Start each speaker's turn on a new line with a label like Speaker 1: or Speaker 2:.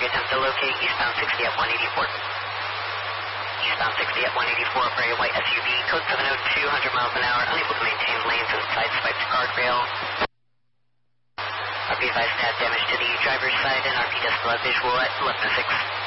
Speaker 1: target attempt to locate eastbound 60 at 184. Eastbound 60 at 184 for a white SUV, code 702, 100 miles an hour, unable to maintain lanes and sideswiped guardrail. RP advised to add damage to the driver's side, and RP does still have visual at 1106.